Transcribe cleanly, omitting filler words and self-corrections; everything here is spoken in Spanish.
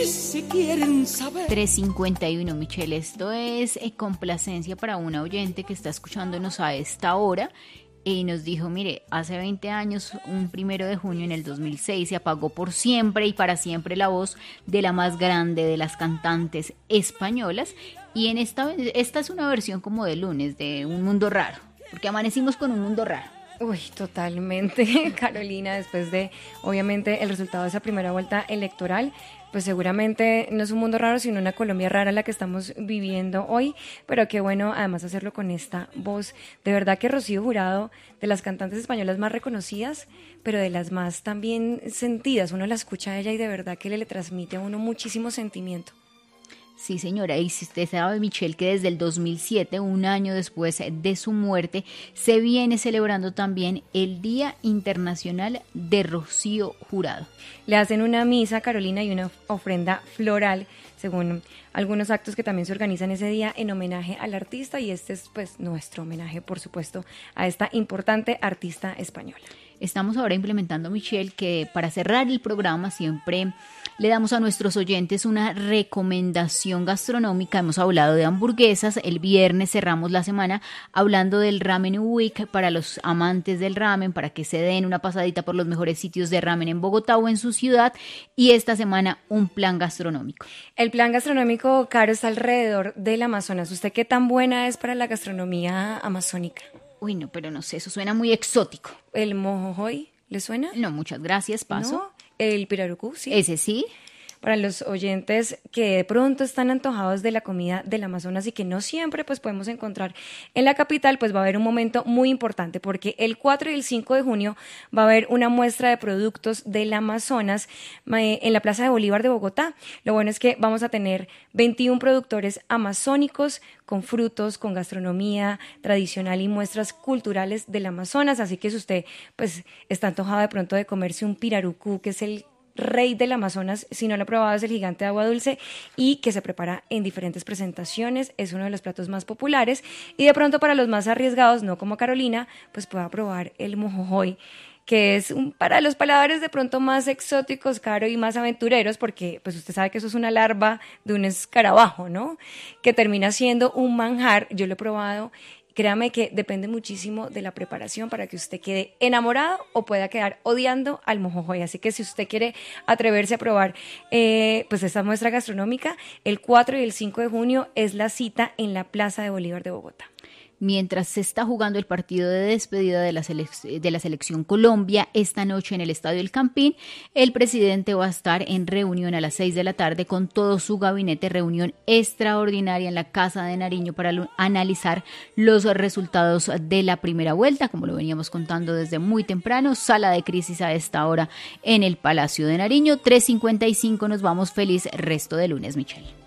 Y si quieren saber. 3:51, Michelle. Esto es complacencia para una oyente que está escuchándonos a esta hora. Y nos dijo, mire, hace 20 años, un 1 de junio en el 2006, se apagó por siempre y para siempre la voz de la más grande de las cantantes españolas. Y en esta es una versión como de lunes, de Un Mundo Raro, porque amanecimos con un mundo raro. Uy, totalmente, Carolina, después de, obviamente, el resultado de esa primera vuelta electoral, pues seguramente no es un mundo raro, sino una Colombia rara la que estamos viviendo hoy, pero qué bueno además hacerlo con esta voz. De verdad que Rocío Jurado, de las cantantes españolas más reconocidas, pero de las más también sentidas, uno la escucha a ella y de verdad que le transmite a uno muchísimo sentimiento. Sí, señora, y si usted sabe, Michelle, que desde el 2007, un año después de su muerte, se viene celebrando también el Día Internacional de Rocío Jurado. Le hacen una misa, Carolina, y una ofrenda floral, según algunos actos que también se organizan ese día en homenaje al artista, y este es pues nuestro homenaje, por supuesto, a esta importante artista española. Estamos ahora implementando, Michelle, que para cerrar el programa siempre le damos a nuestros oyentes una recomendación gastronómica. Hemos hablado de hamburguesas, el viernes cerramos la semana hablando del Ramen Week para los amantes del ramen, para que se den una pasadita por los mejores sitios de ramen en Bogotá o en su ciudad, y esta semana un plan gastronómico. El plan gastronómico, Caro, está alrededor del Amazonas. ¿Usted qué tan buena es para la gastronomía amazónica? Uy, no, pero no sé, eso suena muy exótico. ¿El mojojoy le suena? No, muchas gracias, paso. ¿No? ¿El pirarucú? Sí. Ese sí. Para los oyentes que de pronto están antojados de la comida del Amazonas y que no siempre pues podemos encontrar en la capital, pues va a haber un momento muy importante porque el 4 y el 5 de junio va a haber una muestra de productos del Amazonas en la Plaza de Bolívar de Bogotá. Lo bueno es que vamos a tener 21 productores amazónicos con frutos, con gastronomía tradicional y muestras culturales del Amazonas, así que si usted pues está antojado de pronto de comerse un pirarucú, que es el rey del Amazonas, si no lo ha probado, es el gigante de agua dulce y que se prepara en diferentes presentaciones, es uno de los platos más populares, y de pronto para los más arriesgados, no como Carolina, pues pueda probar el mojojoy, que es para los paladares de pronto más exóticos, Caro, y más aventureros, porque pues usted sabe que eso es una larva de un escarabajo, ¿no? Que termina siendo un manjar. Yo lo he probado. Créame que depende muchísimo de la preparación para que usted quede enamorado o pueda quedar odiando al mojojoy. Así que si usted quiere atreverse a probar pues esta muestra gastronómica, el 4 y el 5 de junio es la cita en la Plaza de Bolívar de Bogotá. Mientras se está jugando el partido de despedida de la Selección Colombia esta noche en el Estadio El Campín, el presidente va a estar en reunión a las 6 de la tarde con todo su gabinete, reunión extraordinaria en la Casa de Nariño para analizar los resultados de la primera vuelta, como lo veníamos contando desde muy temprano, sala de crisis a esta hora en el Palacio de Nariño. 3:55, nos vamos, feliz resto de lunes, Michelle.